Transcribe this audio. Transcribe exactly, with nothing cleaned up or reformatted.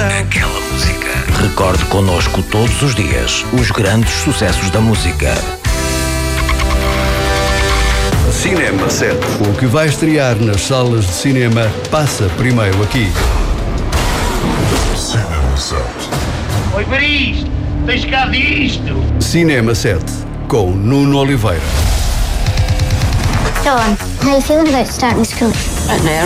Aquela música. Recorde connosco todos os dias os grandes sucessos da música. Cinema sete. O que vai estrear nas salas de cinema passa primeiro aqui. Cinema sete. Oi, para isto! Tens cá disto! Cinema sete, com Nuno Oliveira. Dawn, how are you feeling about starting school?